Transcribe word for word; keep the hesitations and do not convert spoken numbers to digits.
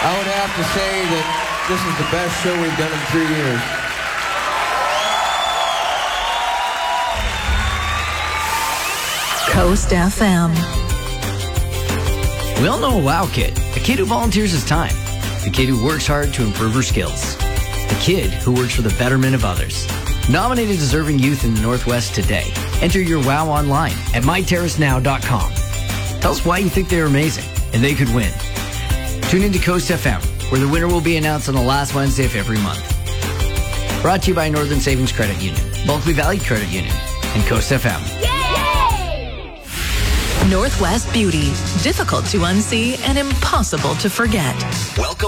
I would have to say that this is the best show we've done in three years. Coast F M. We all know a WOW kid, a kid who volunteers his time, a kid who works hard to improve her skills, a kid who works for the betterment of others. Nominate a deserving youth in the Northwest today. Enter your WOW online at my terrace now dot com. Tell us why you think they're amazing and they could win. Tune into Coast F M, where the winner will be announced on the last Wednesday of every month. Brought to you by Northern Savings Credit Union, Bulkley Valley Credit Union, and Coast F M. Northwest Beauty. Difficult to unsee and impossible to forget. Welcome.